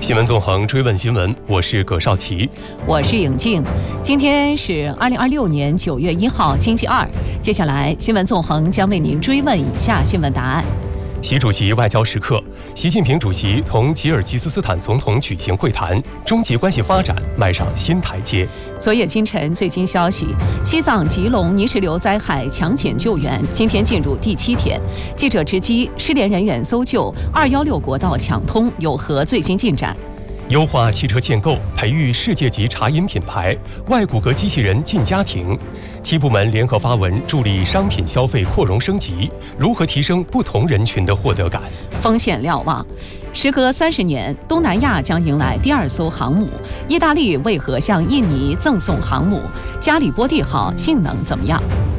新闻纵横追问新闻，我是葛少奇， 我是尹静。今天是2026年9月1号，星期二。接下来，新闻纵横将为您追问以下新闻答案。 习主席外交时刻，习近平主席同吉尔吉斯斯坦总统举行会谈，中吉关系发展迈上新台阶。 昨夜今晨最新消息，西藏吉隆泥石流灾害抢险救援今天进入第7天。记者直击失联人员搜救，216国道抢通有何最新进展？ 优化汽车建构，培育世界级茶饮品牌，外骨骼机器人进家庭。7部门联合发文，助力商品消费扩容升级。如何提升不同人群的获得感？ 风险瞭望，时隔30年，东南亚将迎来第2艘航母。意大利为何向印尼赠送航母？加里波第号性能怎么样？